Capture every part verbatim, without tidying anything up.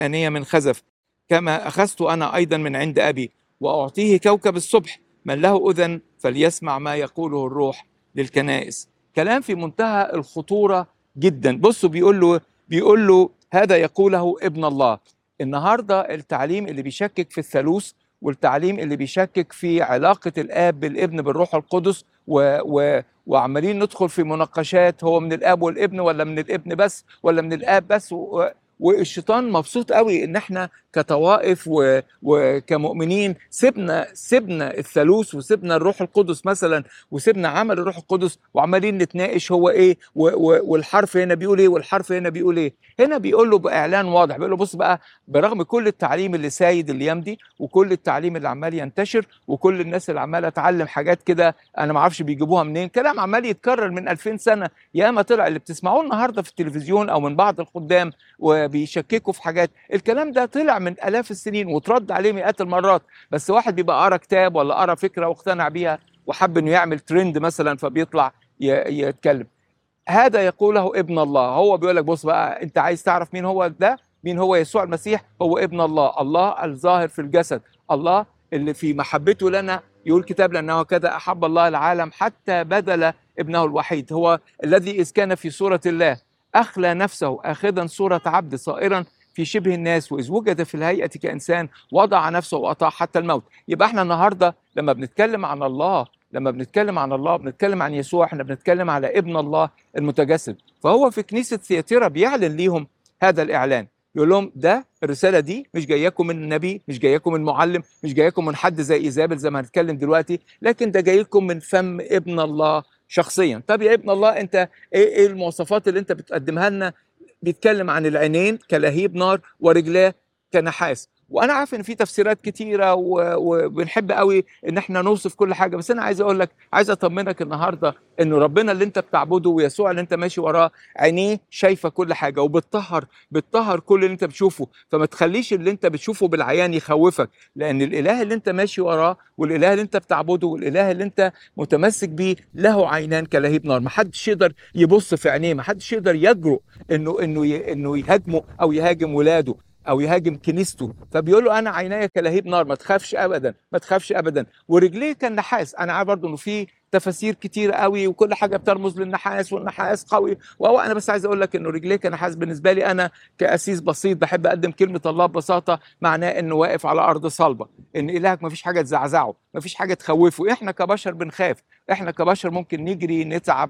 آنية من خزف، كما أخذت أنا أيضا من عند أبي، وأعطيه كوكب الصبح. من له أذن فليسمع ما يقوله الروح للكنائس. كلام في منتهى الخطورة جدا. بصوا بيقول له بيقول له هذا يقوله ابن الله. النهارده التعليم اللي بيشكك في الثالوث، والتعليم اللي بيشكك في علاقة الآب بالابن بالروح القدس، و و وعمالين ندخل في مناقشات، هو من الآب والابن ولا من الابن بس ولا من الآب بس، و والشيطان مبسوط قوي ان احنا كطوائف و... وكمؤمنين سيبنا سيبنا الثالوث وسيبنا الروح القدس مثلا، وسيبنا عمل الروح القدس، وعمالين نتناقش هو ايه و... و... والحرف هنا بيقول ايه والحرف هنا بيقول ايه. هنا بيقول له باعلان واضح، بيقول له بص بقى، برغم كل التعليم اللي سايد الايام دي، وكل التعليم اللي عمال ينتشر، وكل الناس اللي عماله تعلم حاجات كده انا ما اعرفش بيجيبوها منين، كلام عمال يتكرر من ألفين سنه، ياما طلع اللي بتسمعوه النهارده في التلفزيون او من بعض الخدام وبيشككوا في حاجات. الكلام ده طلع من آلاف السنين وترد عليه مئات المرات، بس واحد بيبقى قرا كتاب ولا قرا فكرة واقتنع بيها وحب انه يعمل ترند مثلا فبيطلع يتكلم. هذا يقوله ابن الله. هو بيقول لك بص بقى، انت عايز تعرف مين هو ده؟ مين هو يسوع المسيح؟ هو ابن الله، الله الظاهر في الجسد، الله اللي في محبته لنا. يقول الكتاب لأنه كذا أحب الله العالم حتى بذل ابنه الوحيد. هو الذي إذ كان في صورة الله أخلى نفسه آخذا صورة عبد صائرا في شبه الناس، وإذ وجد في الهيئة كإنسان وضع نفسه وأطاع حتى الموت. يبقى احنا النهاردة لما بنتكلم عن الله لما بنتكلم عن الله بنتكلم عن يسوع، احنا بنتكلم على ابن الله المتجسد. فهو في كنيسة ثياتيرا بيعلن ليهم هذا الإعلان، يقول لهم ده الرسالة دي مش جاياكم من نبي، مش جاياكم من معلم، مش جاياكم من حد زي إيزابل زي ما هنتكلم دلوقتي، لكن ده جايكم من فم ابن الله شخصيا. طب يا ابن الله، انت ايه, إيه المواصفات اللي انت بتقدمها لنا؟ بيتكلم عن العينين كلهيب نار ورجلاه كنحاس. وانا عارف ان في تفسيرات كتيره وبنحب قوي ان احنا نوصف كل حاجه، بس انا عايز اقول لك، عايز اطمنك النهارده انه ربنا اللي انت بتعبده ويسوع اللي انت ماشي وراه عينيه شايفه كل حاجه، وبتطهر بتطهر كل اللي انت بتشوفه. فما تخليش اللي انت بتشوفه بالعيان يخوفك، لان الاله اللي انت ماشي وراه والاله اللي انت بتعبده والاله اللي انت متمسك بيه له عينان كلهيب نار. ما حدش يقدر يبص في عينيه، ما حدش يقدر يجرؤ انه انه انه يهاجمه او يهاجم ولاده او يهاجم كنيسته. فبيقول له انا عيناي كلهيب نار، ما تخافش ابدا، ما تخافش ابدا. ورجليه كالنحاس. انا عارف برضه انه في تفاسير كتير قوي وكل حاجه بترمز للنحاس والنحاس قوي، وهو انا بس عايز اقول لك انه رجليه كنحاس بالنسبه لي انا كاسيس بسيط بحب اقدم كلمه الله ببساطه، معناه انه واقف على ارض صلبه، ان الهك ما فيش حاجه تزعزعه، ما فيش حاجه تخوفه. احنا كبشر بنخاف، احنا كبشر ممكن نجري نتعب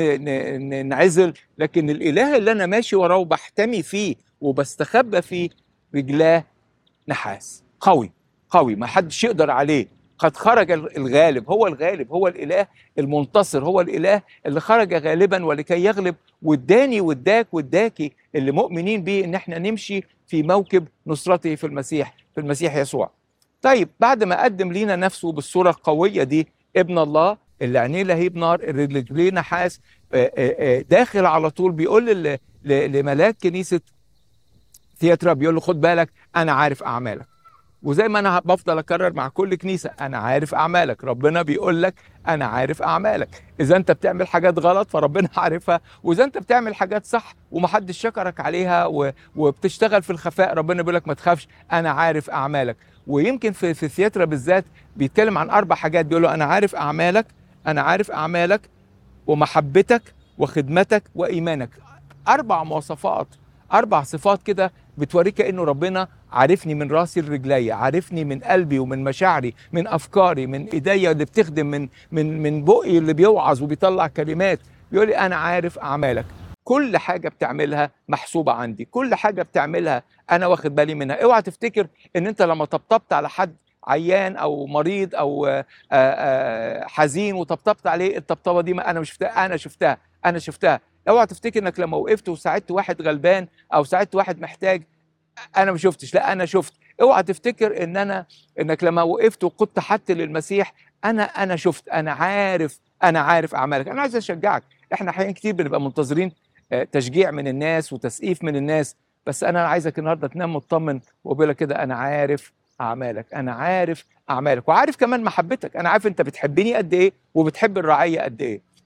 نعزل، لكن الاله اللي انا ماشي وراه وبحتمي فيه وبستخبى فيه رجلاه نحاس قوي قوي ما حدش يقدر عليه. قد خرج الغالب، هو الغالب، هو الاله المنتصر، هو الاله اللي خرج غالبا ولكي يغلب، واداني واداك واداكي اللي مؤمنين بيه ان احنا نمشي في موكب نصرته في المسيح في المسيح يسوع. طيب بعد ما قدم لينا نفسه بالصوره القويه دي، ابن الله اللي عينيه لهيب نار رجليه نحاس، داخل على طول بيقول لملاك كنيسه ثياترا، بيقول له خد بالك انا عارف اعمالك. وزي ما انا بفضل اكرر مع كل كنيسه، انا عارف اعمالك. ربنا بيقول لك انا عارف اعمالك. اذا انت بتعمل حاجات غلط فربنا عارفها، واذا انت بتعمل حاجات صح ومحدش شكرك عليها و... وبتشتغل في الخفاء، ربنا بيقول لك ما تخافش انا عارف اعمالك. ويمكن في في ثياترا بالذات بيتكلم عن اربع حاجات، بيقول له انا عارف اعمالك، انا عارف اعمالك ومحبتك وخدمتك وايمانك. اربع مواصفات، اربع صفات كده بتوريك انه ربنا عارفني من راسي لرجلي، عارفني من قلبي ومن مشاعري، من افكاري، من ايديا اللي بتخدم، من من من بقي اللي بيوعظ وبيطلع كلمات. بيقول لي انا عارف اعمالك. كل حاجه بتعملها محسوبه عندي، كل حاجه بتعملها انا واخد بالي منها. اوعى تفتكر ان انت لما طبطبت على حد عيان او مريض او آآ آآ حزين وطبطبت عليه، الطبطبه دي ما انا مش شفتها، انا شفتها انا شفتها. اوعى تفتكر انك لما وقفت وساعدت واحد غلبان او ساعدت واحد محتاج انا ما شفتش، لا انا شفت. اوعى تفتكر ان انا انك لما وقفت وقدت حتى للمسيح انا انا شفت. انا عارف انا عارف اعمالك. انا عايز اشجعك، احنا احيانا كتير بنبقى منتظرين تشجيع من الناس وتسقيف من الناس، بس انا عايزك النهارده تنام مطمن وبقول لك كده انا عارف اعمالك، انا عارف اعمالك، وعارف كمان محبتك. انا عارف انت بتحبني قد ايه وبتحب الرعيه قد ايه.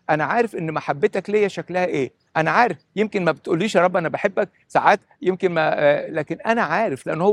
انا عارف ان محبتك ليا شكلها ايه، انا عارف يمكن ما بتقوليش يا رب انا بحبك، ساعات يمكن ما آه، لكن انا عارف لان هو